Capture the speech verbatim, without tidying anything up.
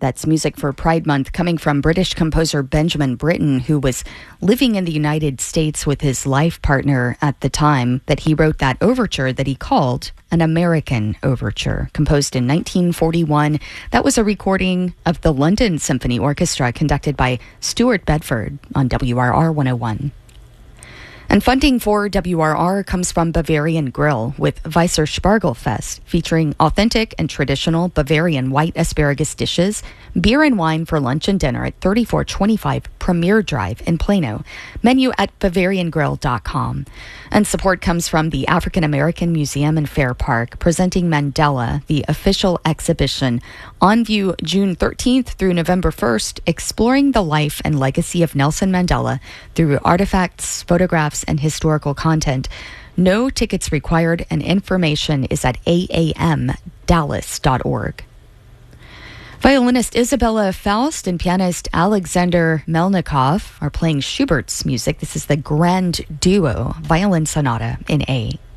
That's music for Pride Month coming from British composer Benjamin Britten, who was living in the United States with his life partner at the time that he wrote that overture that he called an American Overture, composed in nineteen forty-one. That was a recording of the London Symphony Orchestra conducted by Stuart Bedford on W R R one oh one. And funding for W R R comes from Bavarian Grill with Weisser Spargelfest, featuring authentic and traditional Bavarian white asparagus dishes, beer and wine for lunch and dinner at thirty-four twenty-five Premier Drive in Plano. Menu at bavarian grill dot com. And support comes from the African American Museum in Fair Park, presenting Mandela, the official exhibition, on view June thirteenth through November first, exploring the life and legacy of Nelson Mandela through artifacts, photographs, and historical content. No tickets required, and information is at a a m dallas dot org. Violinist Isabella Faust and pianist Alexander Melnikov are playing Schubert's music. This is the Grand Duo Violin Sonata in A.